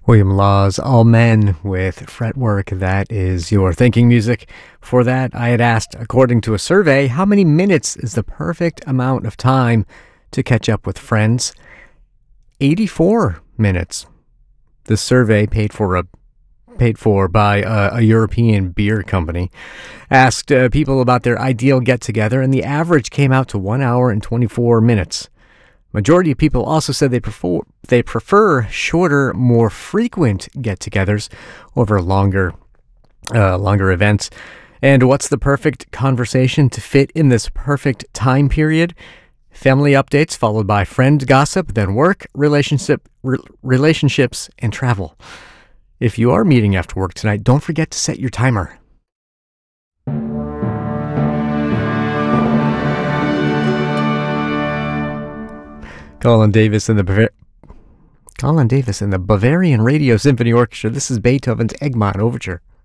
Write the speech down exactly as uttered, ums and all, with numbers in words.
William Law's All Men with Fretwork. That is your thinking music. For that, I had asked, according to a survey, how many minutes is the perfect amount of time to catch up with friends? eighty-four minutes. The survey, paid for a paid for by a, a European beer company, asked uh, people about their ideal get-together, and the average came out to one hour and twenty-four minutes. Majority of people also said they prefer they prefer shorter, more frequent get-togethers over longer, uh, longer events. And what's the perfect conversation to fit in this perfect time period? Family updates followed by friend gossip, then work, relationship, re- relationships, and travel. If you are meeting after work tonight, don't forget to set your timer. Colin Davis and the Bavar- Colin Davis and the Bavarian Radio Symphony Orchestra. This is Beethoven's Egmont Overture.